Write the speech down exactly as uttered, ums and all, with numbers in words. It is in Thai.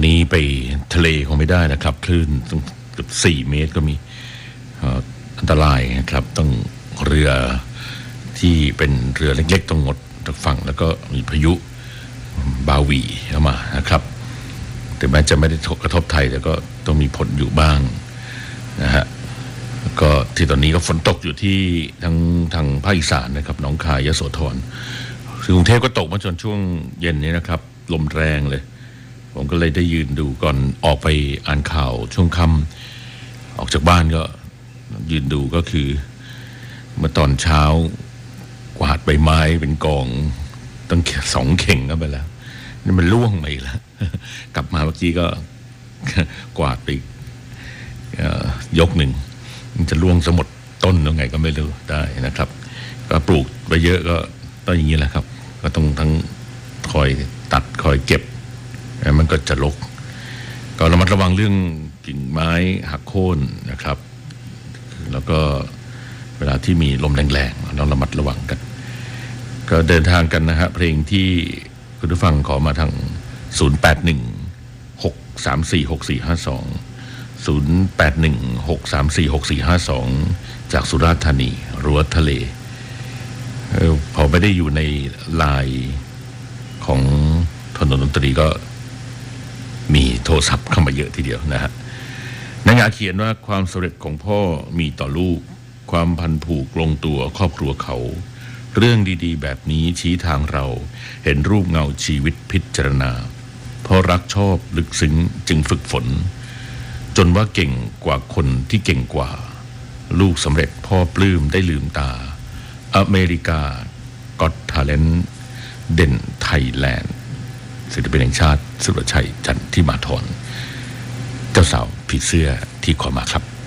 นี้ไปทะเลคงไม่ได้นะครับคลื่นต้องเกือบสี่เมตรก็มีอันตรายนะครับต้องเรือที่เป็นเรือเล็กๆต้องงดจากฝั่งแล้วก็มีพายุบาวีเข้ามานะครับแต่แม้จะไม่ได้กระทบไทยแต่ก็ต้องมีผลอยู่บ้างนะฮะก็ที่ตอนนี้ก็ฝนตกอยู่ที่ทางทางภาคอีสานนะครับหนองคายยโสธรกรุงเทพก็ตกมาจนช่วงเย็นนี้นะครับลมแรงเลยผมก็เลยได้ยืนดูก่อนออกไปอ่านข่าวช่วงค่ำออกจากบ้านก็ยืนดูก็คือเมื่อตอนเช้ากวาดใบไม้เป็นกองตั้งสองเข่งก็ไปแล้วนี่มันล่วงไปแล้วกลับมาเมื่อกี้ก็กวาดไปยกหนึ่งมันจะล่วงสมดต้นยังไงก็ไม่รู้ได้นะครับก็ปลูกไปเยอะก็ต้องอย่างนี้แหละครับก็ต้องทั้งคอยตัดคอยเก็บมันก็จะรกก็ระมัดระวังเรื่องกิ่งไม้หักโค่นนะครับแล้วก็เวลาที่มีลมแรงๆเราระมัดระวังกันก็เดินทางกันนะฮะเพลงที่คุณผู้ฟังขอมาทางศูนย์ แปด หนึ่ง หก สาม สี่ หก สี่ ห้า สอง ศูนย์ แปด หนึ่ง หก สาม สี่ หก สี่ ห้า สองจากสุราษฎร์ธานีรั้วทะเลเออพอไม่ได้อยู่ในลายของถนนดนตรีก็มีโทรศัพท์เข้ามาเยอะทีเดียวนะฮะนางงาเขียนว่าความสำเร็จของพ่อมีต่อลูกความพันผูกลงตัวครอบครัวเขาเรื่องดีๆแบบนี้ชี้ทางเราเห็นรูปเงาชีวิตพิจารณาเพราะรักชอบลึกซึ้งจึงฝึกฝนจนว่าเก่งกว่าคนที่เก่งกว่าลูกสำเร็จพ่อปลื้มได้ลืมตาอเมริกาก็อตทาเลนต์เด่นไทยแลนด์ศิลปินแห่งชาติสุรชัยจันทิมาธรเจ้าสาวผีเสื้อที่ขอมาครับ